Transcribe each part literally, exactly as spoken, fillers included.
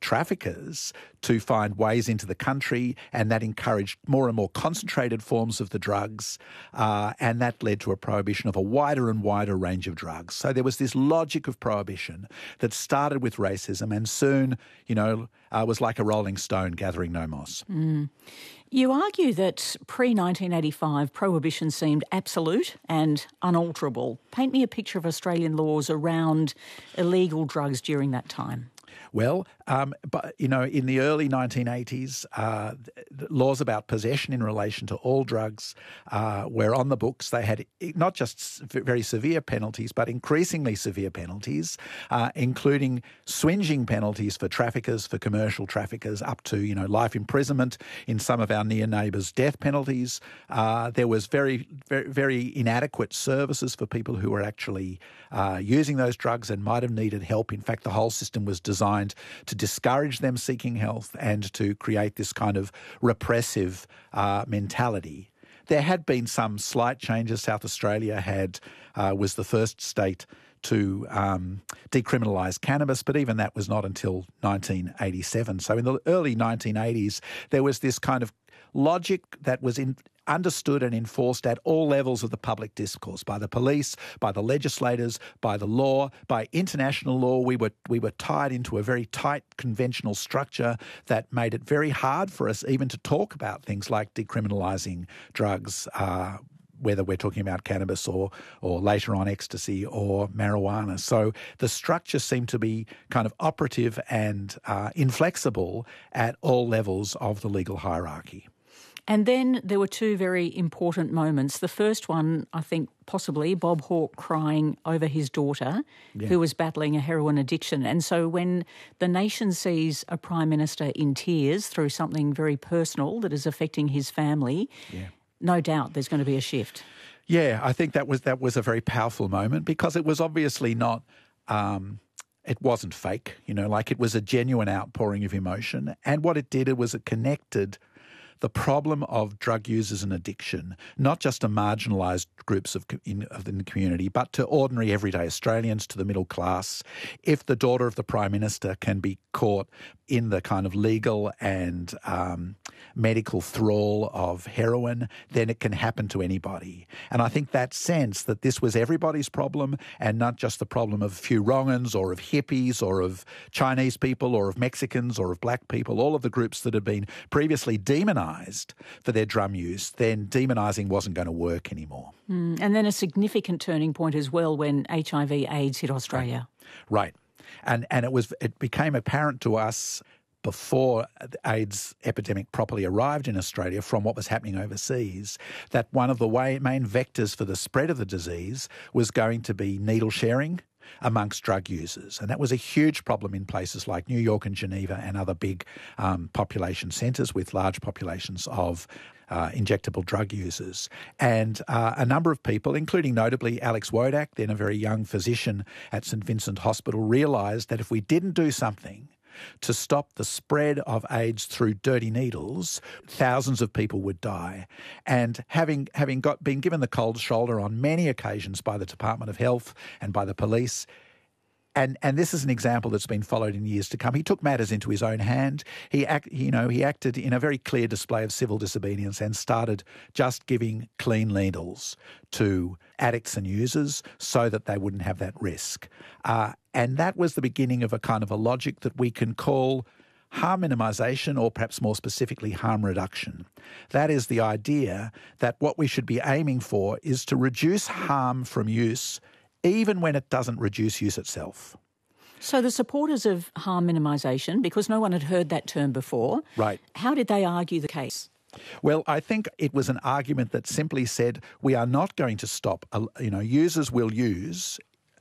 traffickers to find ways into the country, and that encouraged more and more concentrated forms of the drugs, uh, and that led to a prohibition of a wider and wider range of drugs. So there was this logic of prohibition that started with racism and soon, you know, uh, was like a rolling stone gathering no moss. Mm. You argue that pre-nineteen eighty-five prohibition seemed absolute and unalterable. Paint me a picture of Australian laws around illegal drugs during that time. Well, um, but you know, in the early nineteen eighties, uh, laws about possession in relation to all drugs uh, were on the books. They had not just very severe penalties, but increasingly severe penalties, uh, including swinging penalties for traffickers, for commercial traffickers, up to you know life imprisonment. In some of our near neighbours, death penalties. Uh, there was very, very, very inadequate services for people who were actually uh, using those drugs and might have needed help. In fact, the whole system was designed to discourage them seeking health and to create this kind of repressive uh, mentality. There had been some slight changes. South Australia had uh, was the first state to um, decriminalise cannabis, but even that was not until nineteen eighty-seven. So in the early nineteen eighties, there was this kind of logic that was in, understood and enforced at all levels of the public discourse, by the police, by the legislators, by the law, by international law. We were we were tied into a very tight conventional structure that made it very hard for us even to talk about things like decriminalising drugs, uh, whether we're talking about cannabis or or later on ecstasy or marijuana. So the structure seemed to be kind of operative and uh, inflexible at all levels of the legal hierarchy. And then there were two very important moments. The first one, I think possibly, Bob Hawke crying over his daughter yeah. who was battling a heroin addiction. And so when the nation sees a Prime Minister in tears through something very personal that is affecting his family, yeah. no doubt there's going to be a shift. Yeah, I think that was that was a very powerful moment because it was obviously not... Um, It wasn't fake, you know, like it was a genuine outpouring of emotion. And what it did, it was it connected the problem of drug users and addiction, not just to marginalised groups of in, of the community, but to ordinary everyday Australians, to the middle class. If the daughter of the Prime Minister can be caught in the kind of legal and um, medical thrall of heroin, then it can happen to anybody. And I think that sense that this was everybody's problem and not just the problem of a few wrong-uns or of hippies or of Chinese people or of Mexicans or of black people, all of the groups that had been previously demonised for their drum use, then demonising wasn't going to work anymore. Mm, and then a significant turning point as well when H I V AIDS hit Australia. Right. right. And and it was it became apparent to us before the AIDS epidemic properly arrived in Australia from what was happening overseas, that one of the way, main vectors for the spread of the disease was going to be needle sharing amongst drug users. And that was a huge problem in places like New York and Geneva and other big um, population centres with large populations of uh, injectable drug users. And uh, a number of people, including notably Alex Wodak, then a very young physician at St Vincent Hospital, realised that if we didn't do something to stop the spread of AIDS through dirty needles, thousands of people would die. And having having got been given the cold shoulder on many occasions by the Department of Health and by the police, and and this is an example that's been followed in years to come. He took matters into his own hand. He act, you know, he acted in a very clear display of civil disobedience and started just giving clean needles to addicts and users so that they wouldn't have that risk. Uh, and that was the beginning of a kind of a logic that we can call harm minimisation, or perhaps more specifically harm reduction. That is the idea that what we should be aiming for is to reduce harm from use even when it doesn't reduce use itself. So the supporters of harm minimisation, because no one had heard that term before, right. how did they argue the case? Well, I think it was an argument that simply said we are not going to stop, you know, users will use,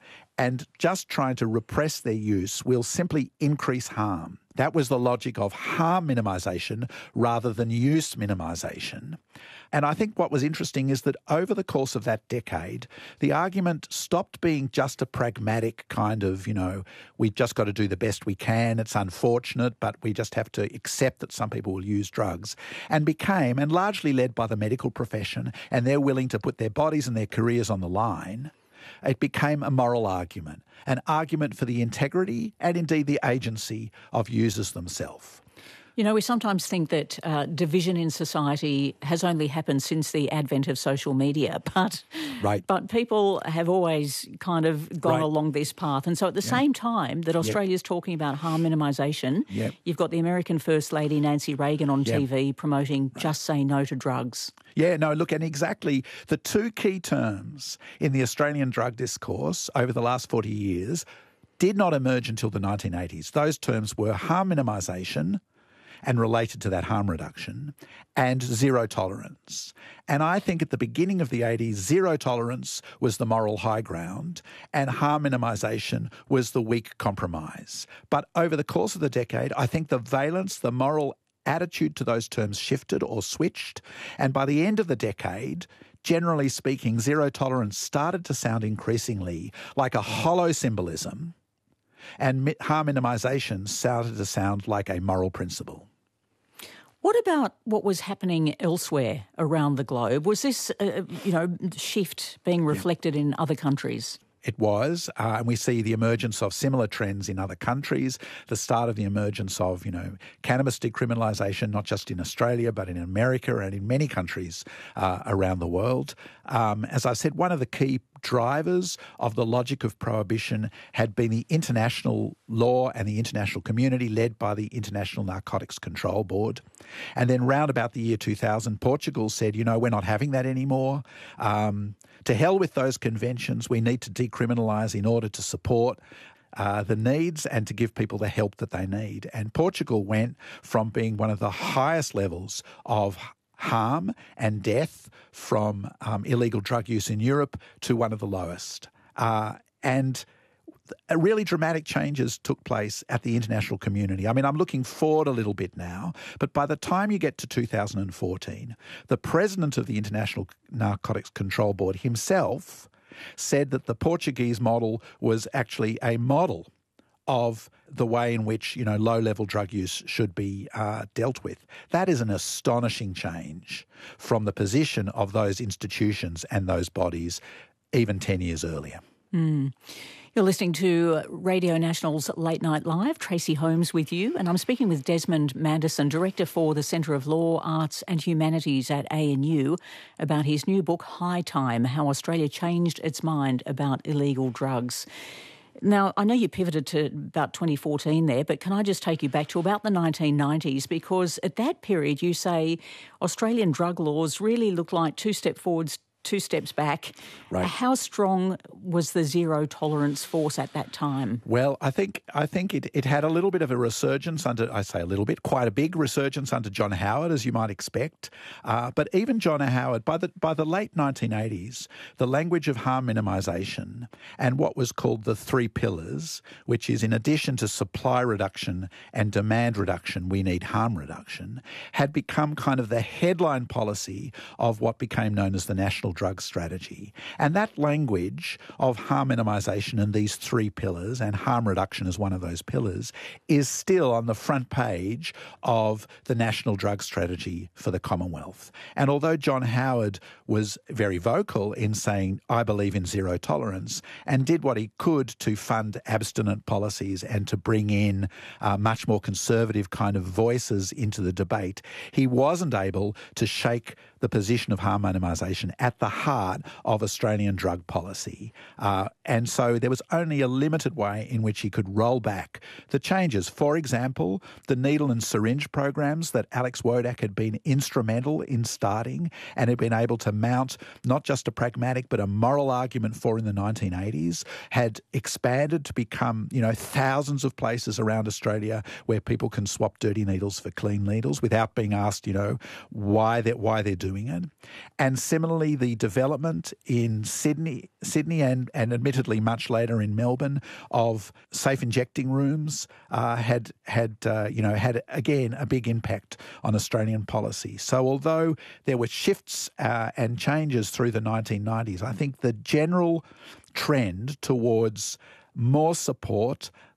and just trying to repress their use will simply increase harm. That was the logic of harm minimisation rather than use minimisation. And I think what was interesting is that over the course of that decade, the argument stopped being just a pragmatic kind of, you know, we've just got to do the best we can, it's unfortunate, but we just have to accept that some people will use drugs, and became, and largely led by the medical profession, and they're willing to put their bodies and their careers on the line, it became a moral argument, an argument for the integrity and indeed the agency of users themselves. You know, we sometimes think that uh, division in society has only happened since the advent of social media, but right. but people have always kind of gone right. along this path. And so at the yeah. same time that Australia's yep. talking about harm minimisation, yep. you've got the American First Lady Nancy Reagan on yep. T V promoting right. just say no to drugs. Yeah, no, look, and exactly the two key terms in the Australian drug discourse over the last forty years did not emerge until the nineteen eighties. Those terms were harm minimisation and related to that harm reduction, and zero tolerance. And I think at the beginning of the eighties, zero tolerance was the moral high ground and harm minimisation was the weak compromise. But over the course of the decade, I think the valence, the moral attitude to those terms shifted or switched, and by the end of the decade, generally speaking, zero tolerance started to sound increasingly like a hollow symbolism, and harm minimisation started to sound like a moral principle. What about what was happening elsewhere around the globe? Was this, uh, you know, shift being reflected yeah. in other countries? It was, uh, and we see the emergence of similar trends in other countries, the start of the emergence of, you know, cannabis decriminalisation, not just in Australia, but in America and in many countries uh, around the world. Um, as I said, one of the key drivers of the logic of prohibition had been the international law and the international community led by the International Narcotics Control Board. And then round about the year two thousand, Portugal said, you know, we're not having that anymore. Um, to hell with those conventions. We need to decriminalise in order to support uh, the needs and to give people the help that they need. And Portugal went from being one of the highest levels of harm and death from um, illegal drug use in Europe to one of the lowest. Uh, and really dramatic changes took place at the international community. I mean, I'm looking forward a little bit now, but by the time you get to two thousand fourteen, the president of the International Narcotics Control Board himself said that the Portuguese model was actually a model of the way in which, you know, low-level drug use should be uh, dealt with. That is an astonishing change from the position of those institutions and those bodies even ten years earlier. Mm. You're listening to Radio National's Late Night Live. Tracy Holmes with you, and I'm speaking with Desmond Manderson, Director for the Centre of Law, Arts and Humanities at A N U, about his new book, High Time, How Australia Changed Its Mind About Illegal Drugs. Now, I know you pivoted to about twenty fourteen there, but can I just take you back to about the nineteen nineties? Because at that period, you say Australian drug laws really look like two step forwards, two steps back. Right. How strong was the zero tolerance force at that time? Well, I think I think it, it had a little bit of a resurgence under, I say a little bit, quite a big resurgence under John Howard, as you might expect. Uh, but even John Howard, by the by the late nineteen eighties, the language of harm minimisation and what was called the three pillars, which is in addition to supply reduction and demand reduction, we need harm reduction, had become kind of the headline policy of what became known as the National Drug Strategy. And that language of harm minimisation and these three pillars, and harm reduction as one of those pillars, is still on the front page of the National Drug Strategy for the Commonwealth. And although John Howard was very vocal in saying, I believe in zero tolerance, and did what he could to fund abstinent policies and to bring in uh, much more conservative kind of voices into the debate, he wasn't able to shake the position of harm minimisation at the heart of Australian drug policy. Uh, and so there was only a limited way in which he could roll back the changes. For example, the needle and syringe programs that Alex Wodak had been instrumental in starting and had been able to mount not just a pragmatic but a moral argument for in the nineteen eighties, had expanded to become, you know, thousands of places around Australia where people can swap dirty needles for clean needles without being asked, you know, why they're, why they're doing it. And similarly, the development in Sydney, Sydney and, and admittedly much later in Melbourne of safe injecting rooms uh, had had uh, you know had again a big impact on Australian policy. So although there were shifts uh, and changes through the nineteen nineties, I think the general trend towards more support,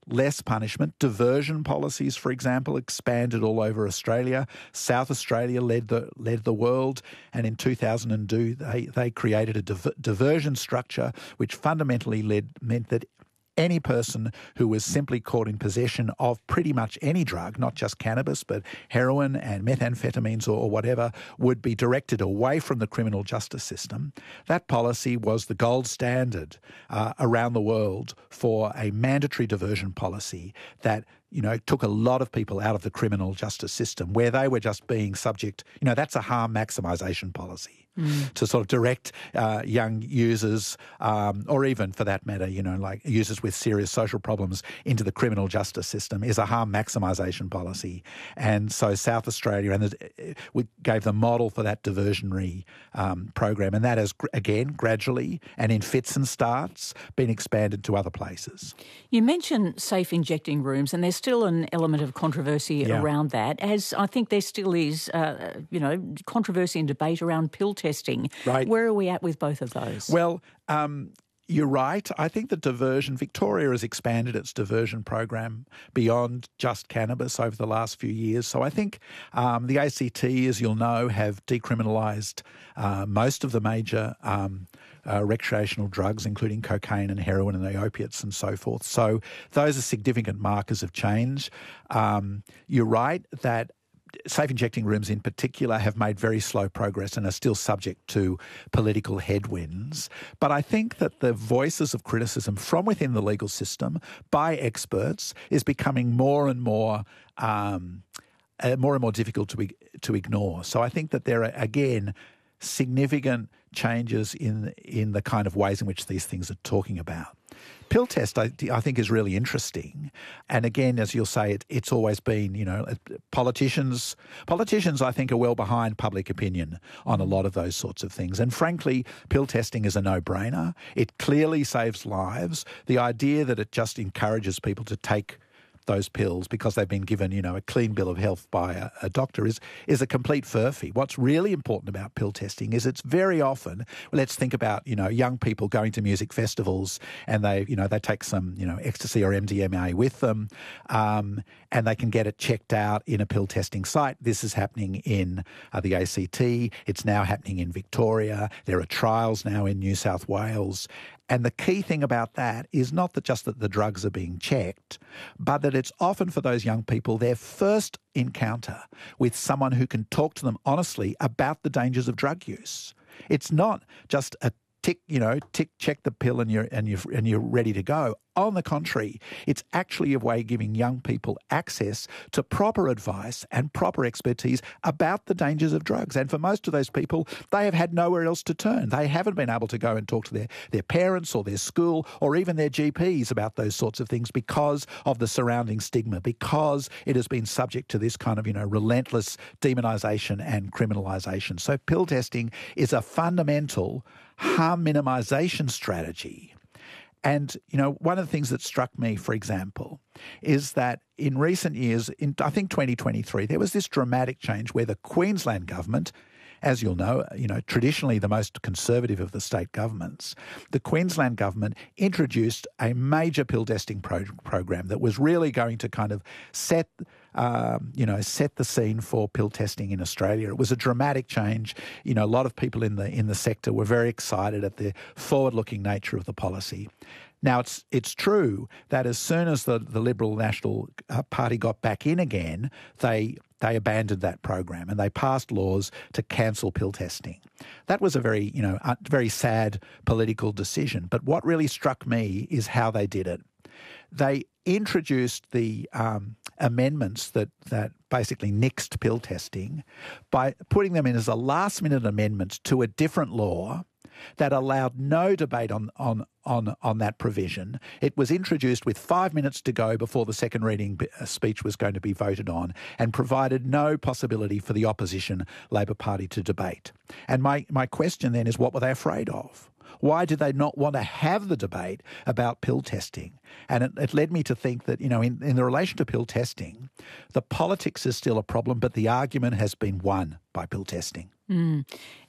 less punishment. Diversion policies, for example, expanded all over Australia. South Australia led the led the world, and in two thousand two they, they created a div- diversion structure which fundamentally led meant that any person who was simply caught in possession of pretty much any drug, not just cannabis, but heroin and methamphetamines or, or whatever, would be directed away from the criminal justice system. That policy was the gold standard uh, around the world for a mandatory diversion policy that, you know, took a lot of people out of the criminal justice system where they were just being subject, you know, that's a harm maximisation policy. Mm. To sort of direct uh, young users, um, or even for that matter, you know, like users with serious social problems into the criminal justice system is a harm maximisation policy. And so South Australia and the, we gave the model for that diversionary um, program, and that has, again, gradually and in fits and starts been expanded to other places. You mentioned safe injecting rooms, and there's still an element of controversy yeah. around that, as I think there still is, uh, you know, controversy and debate around pill testing. Testing. Right. Where are we at with both of those? Well, um, you're right. I think the diversion, Victoria has expanded its diversion program beyond just cannabis over the last few years. So I think um, the A C T, as you'll know, have decriminalised uh, most of the major um, uh, recreational drugs, including cocaine and heroin and the opiates and so forth. So those are significant markers of change. Um, you're right that safe injecting rooms in particular have made very slow progress and are still subject to political headwinds. But I think that the voices of criticism from within the legal system by experts is becoming more and more um, uh, more and more difficult to to ignore. So I think that there are, again, significant changes in in the kind of ways in which these things are talking about. Pill test, I, I think, is really interesting. And again, as you'll say, it, it's always been, you know, politicians, politicians, I think, are well behind public opinion on a lot of those sorts of things. And frankly, pill testing is a no-brainer. It clearly saves lives. The idea that it just encourages people to take those pills because they've been given, you know, a clean bill of health by a, a doctor is is a complete furphy. What's really important about pill testing is it's very often, let's think about, you know, young people going to music festivals and they, you know, they take some, you know, ecstasy or M D M A with them um, and they can get it checked out in a pill testing site. This is happening in uh, the A C T. It's now happening in Victoria. There are trials now in New South Wales. And the key thing about that is not that just that the drugs are being checked, but that it's often for those young people their first encounter with someone who can talk to them honestly about the dangers of drug use. It's not just a tick, you know, tick, check the pill and you're and you're and you're ready to go. On the contrary, it's actually a way of giving young people access to proper advice and proper expertise about the dangers of drugs. And for most of those people, they have had nowhere else to turn. They haven't been able to go and talk to their, their parents or their school or even their G Ps about those sorts of things because of the surrounding stigma, because it has been subject to this kind of, you know, relentless demonisation and criminalisation. So pill testing is a fundamental harm minimisation strategy. And, you know, one of the things that struck me, for example, is that in recent years, in I think twenty twenty-three, there was this dramatic change where the Queensland government, as you'll know, you know, traditionally the most conservative of the state governments, the Queensland government introduced a major pill testing pro- program that was really going to kind of set, um, you know, set the scene for pill testing in Australia. It was a dramatic change. You know, a lot of people in the in the sector were very excited at the forward-looking nature of the policy. Now, it's it's true that as soon as the, the Liberal National Party got back in again, they they abandoned that program and they passed laws to cancel pill testing. That was a very, you know, very sad political decision. But what really struck me is how they did it. They introduced the um, amendments that, that basically nixed pill testing by putting them in as a last-minute amendment to a different law that allowed no debate on, on, on, on that provision. It was introduced with five minutes to go before the second reading speech was going to be voted on and provided no possibility for the opposition Labor Party to debate. And my, my question then is, what were they afraid of? Why did they not want to have the debate about pill testing? And it, it led me to think that, you know, in, in the relation to pill testing, the politics is still a problem, but the argument has been won by pill testing. Mm.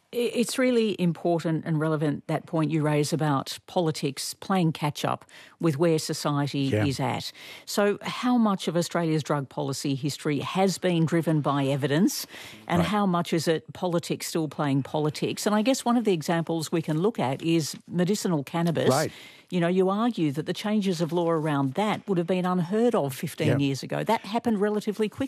It's really important and relevant, that point you raise about politics playing catch-up with where society Yeah. is at. So how much of Australia's drug policy history has been driven by evidence, and Right. how much is it politics still playing politics? And I guess one of the examples we can look at is medicinal cannabis. Right. You know, you argue that the changes of law around that would have been unheard of fifteen Yeah. years ago. That happened relatively quickly.